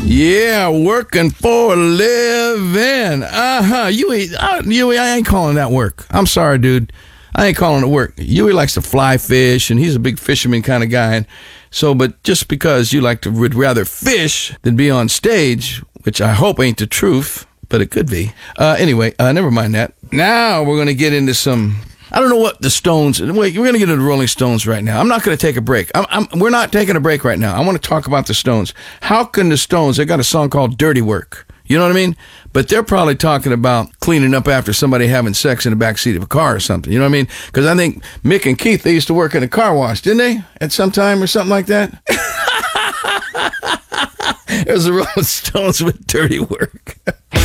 Yeah, working for a living. Huey, I ain't calling that work. I'm sorry, dude. I ain't calling it work. Huey likes to fly fish, and he's a big fisherman kind of guy. And so, but just because you would rather fish than be on stage, which I hope ain't the truth, but it could be. Anyway, never mind that. Now we're going to get into some... I don't know what the Stones... Wait, we're going to get into the Rolling Stones right now. I'm not going to take a break. We're not taking a break right now. I want to talk about the Stones. How can the Stones... They got a song called Dirty Work. You know what I mean? But they're probably talking about cleaning up after somebody having sex in the backseat of a car or something. You know what I mean? Because I think Mick and Keith, they used to work in a car wash, didn't they? At some time or something like that? There's the Rolling Stones with Dirty Work.